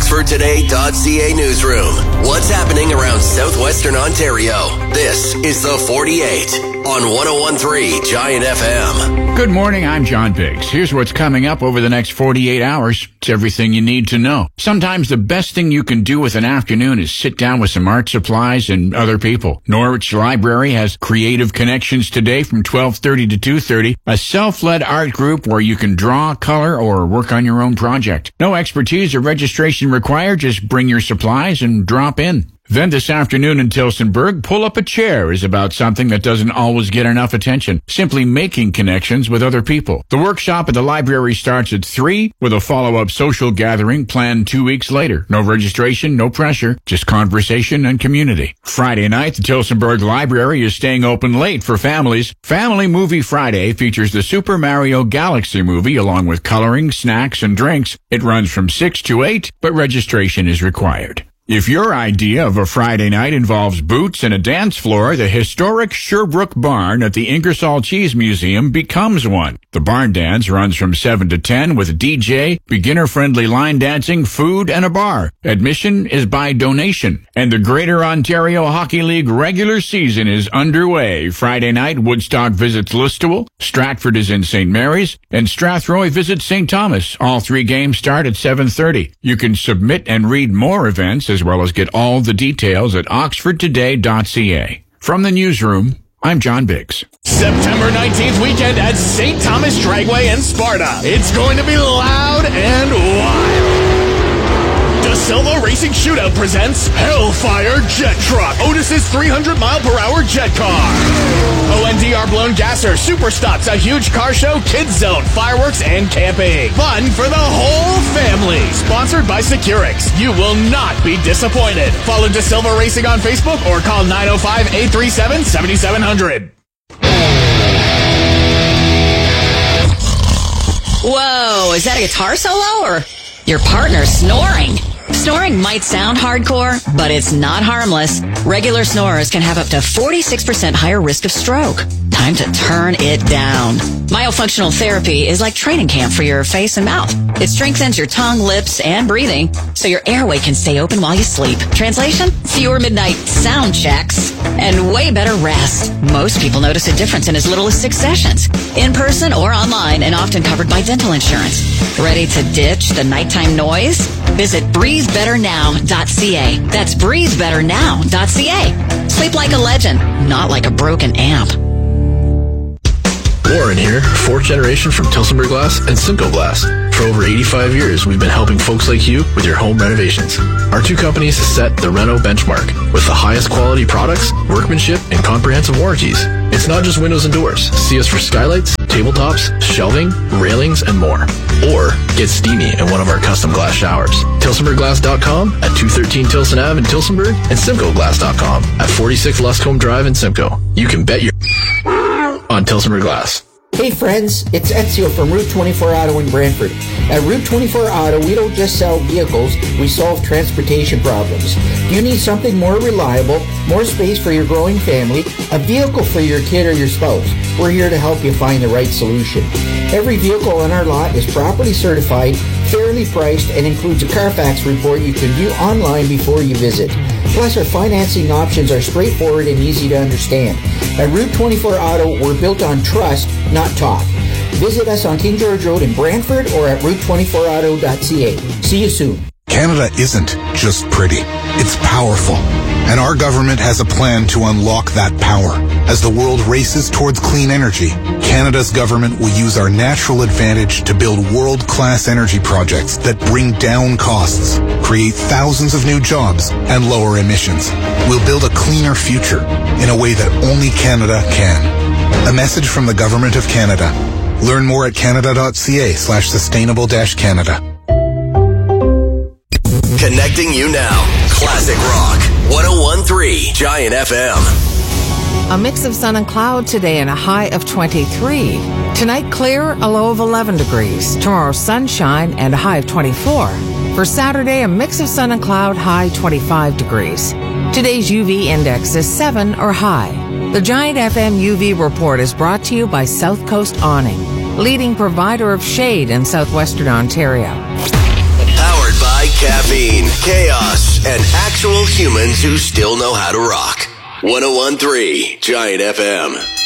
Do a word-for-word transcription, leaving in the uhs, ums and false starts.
Oxford Today dot C A newsroom. What's happening around southwestern Ontario? This is The forty-eight on one oh one point three Giant F M. Good morning, I'm John Biggs. Here's what's coming up over the next forty-eight hours. It's everything you need to know. Sometimes the best thing you can do with an afternoon is sit down with some art supplies and other people. Norwich Library has Creative Connections today from twelve thirty to two thirty, a self-led art group where you can draw, color, or work on your own project. No expertise or registration required, just bring your supplies and drop in. Then this afternoon in Tillsonburg, Pull Up a Chair is about something that doesn't always get enough attention, simply making connections with other people. The workshop at the library starts at three with a follow-up social gathering planned two weeks later. No registration, no pressure, just conversation and community. Friday night, the Tillsonburg Library is staying open late for families. Family Movie Friday features the Super Mario Galaxy movie along with coloring, snacks, and drinks. It runs from six to eight, but registration is required. If your idea of a Friday night involves boots and a dance floor, the historic Sherbrooke Barn at the Ingersoll Cheese Museum becomes one. The barn dance runs from seven to ten with a D J, beginner-friendly line dancing, food, and a bar. Admission is by donation. And the Greater Ontario Hockey League regular season is underway. Friday night, Woodstock visits Listowel, Stratford is in Saint Mary's, and Strathroy visits Saint Thomas. All three games start at seven thirty. You can submit and read more events as well as get all the details at oxford today dot c a. From the newsroom, I'm John Biggs. September nineteenth weekend at Saint Thomas Dragway in Sparta. It's going to be loud and wild. DeSilva Racing Shootout presents Hellfire Jet Truck, Otis's three hundred mile per hour jet car. O N D R Blown Gasser, Super Stocks, a huge car show, kids zone, fireworks, and camping. Fun for the whole family. Sponsored by Securix. You will not be disappointed. Follow DeSilva Racing on Facebook or call nine oh five, eight three seven, seven seven zero zero. Whoa, is that a guitar solo or your partner snoring? Snoring might sound hardcore, but it's not harmless. Regular snorers can have up to forty-six percent higher risk of stroke. Time to turn it down. Myofunctional therapy is like training camp for your face and mouth. It strengthens your tongue, lips, and breathing so your airway can stay open while you sleep. Translation? Fewer midnight sound checks and way better rest. Most people notice a difference in as little as six sessions. In person or online and often covered by dental insurance. Ready to ditch the nighttime noise? Visit breathe better now dot c a. That's breathe better now dot c a. Sleep like a legend, not like a broken amp. Warren here, fourth generation from Tillsonburg Glass and Simcoe Glass. For over eighty-five years, we've been helping folks like you with your home renovations. Our two companies set the Reno benchmark with the highest quality products, workmanship, and comprehensive warranties. It's not just windows and doors. See us for skylights, tabletops, shelving, railings, and more. Or get steamy in one of our custom glass showers. Tillsonburg Glass dot com at two thirteen Tilson Avenue in Tillsonburg and Simcoe Glass dot com at forty-six Luscombe Drive in Simcoe. You can bet your on Tillsonburg Glass. Hey friends, it's Ezio from Route twenty-four Auto in Brantford. At Route twenty-four Auto, we don't just sell vehicles, we solve transportation problems. Do you need something more reliable, more space for your growing family, a vehicle for your kid or your spouse? We're here to help you find the right solution. Every vehicle on our lot is properly certified, fairly priced, and includes a Carfax report you can view online before you visit. Plus, our financing options are straightforward and easy to understand. At Route twenty-four Auto, we're built on trust, not talk. Visit us on King George Road in Brantford or at route twenty-four auto dot c a. See you soon. Canada isn't just pretty, it's powerful. And our government has a plan to unlock that power. As the world races towards clean energy, Canada's government will use our natural advantage to build world-class energy projects that bring down costs, create thousands of new jobs, and lower emissions. We'll build a cleaner future in a way that only Canada can. A message from the Government of Canada. Learn more at canada dot c a slash sustainable dash Canada. Connecting you now. Classic Rock. one oh one point three Giant F M. A mix of sun and cloud today and a high of twenty-three. Tonight, clear, a low of eleven degrees. Tomorrow, sunshine and a high of twenty-four. For Saturday, a mix of sun and cloud, high twenty-five degrees. Today's U V index is seven or high. The Giant F M U V report is brought to you by South Coast Awning, leading provider of shade in southwestern Ontario. Powered by caffeine. and actual humans who still know how to rock. one oh one point three Giant F M.